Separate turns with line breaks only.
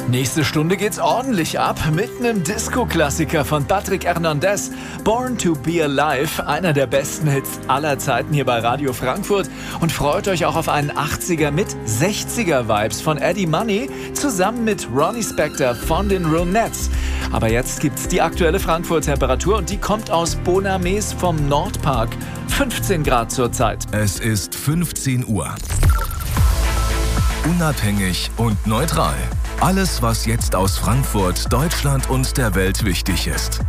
Nächste Stunde geht's ordentlich ab mit einem Disco-Klassiker von Patrick Hernandez. Born to be Alive, einer der besten Hits aller Zeiten hier bei Radio Frankfurt. Und freut euch auch auf einen 80er mit 60er-Vibes von Eddie Money zusammen mit Ronnie Spector von den Ronettes. Aber jetzt gibt's die aktuelle Frankfurt-Temperatur und die kommt aus Bonames vom Nordpark. 15 Grad zurzeit.
Es ist 15 Uhr. Unabhängig und neutral. Alles, was jetzt aus Frankfurt, Deutschland und der Welt wichtig ist.